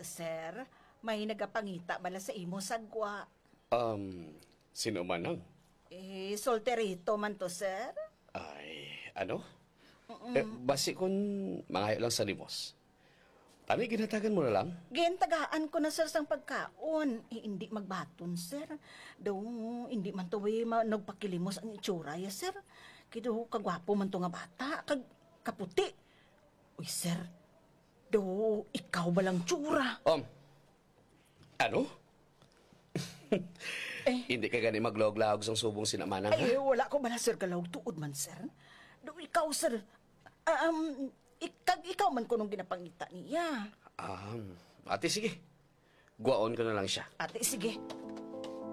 sir. May nagapangita bala sa imo sagwa. Sino man ang? Solterito man to, sir. Ay, ano? Basi kung mangayo lang sa limos. Tani, ginatagan mo na lang? Gintagaan ko na, sir, sang pagkaon. Hindi magbaton, sir. Daw, hindi man to nagpakilimos ang itsura, ya, sir. Kido, kagwapo man to nga bata. Kaputi. Uy, sir. Daw, ikaw ba lang tsura? Ano? Hindi ka gani maglog-log sa subong sinamanang, ha? Ay, wala ko bala, sir, kalawag tuod man, sir. Daw, ikaw, sir. Ikaw man ko nung ginapangita niya. Ate, sige. Guwaon ko na lang siya. Ate, sige.